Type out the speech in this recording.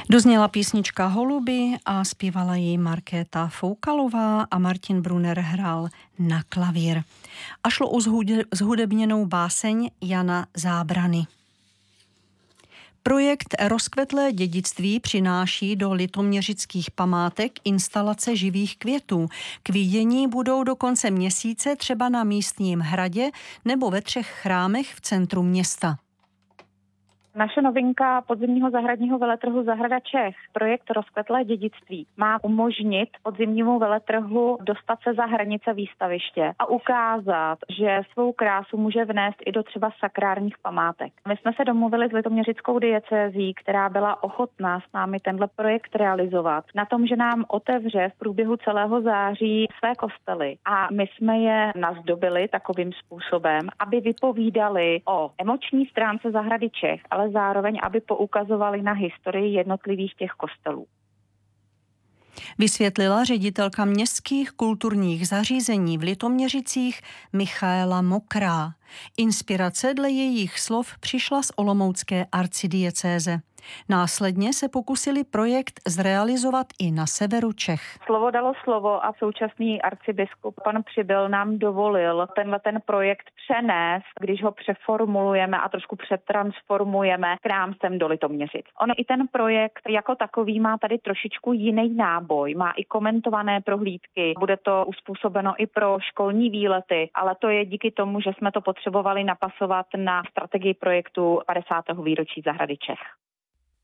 Dozněla písnička Holuby a zpívala ji Markéta Foukalová a Martin Brunner hrál na klavír. A šlo o zhudebněnou báseň Jana Zábrany. Projekt Rozkvetlé dědictví přináší do litoměřických památek instalace živých květů. K vidění budou do konce měsíce třeba na místním hradě nebo ve 3 chrámech v centru města. Naše novinka podzimního zahradního veletrhu Zahrada Čech, projekt Rozkvetlé dědictví, má umožnit podzimnímu veletrhu dostat se za hranice výstaviště a ukázat, že svou krásu může vnést i do třeba sakrárních památek. My jsme se domluvili s litoměřickou diecézí, která byla ochotná s námi tenhle projekt realizovat, na tom, že nám otevře v průběhu celého září své kostely. A my jsme je nazdobili takovým způsobem, aby vypovídali o emoční stránce Zahrady Čech, ale zároveň, aby poukazovali na historii jednotlivých těch kostelů. Vysvětlila ředitelka městských kulturních zařízení v Litoměřicích Michaela Mokrá. Inspirace dle jejich slov přišla z olomoucké arcidiecéze. Následně se pokusili projekt zrealizovat i na severu Čech. Slovo dalo slovo a současný arcibiskup pan Přibyl nám dovolil ten projekt přenést, když ho přeformulujeme a trošku přetransformujeme k nám sem do Litoměřic. On i ten projekt jako takový má tady trošičku jiný náboj, má i komentované prohlídky, bude to uspůsobeno i pro školní výlety, ale to je díky tomu, že jsme to potřebovali napasovat na strategii projektu 50. výročí Zahrady Čech.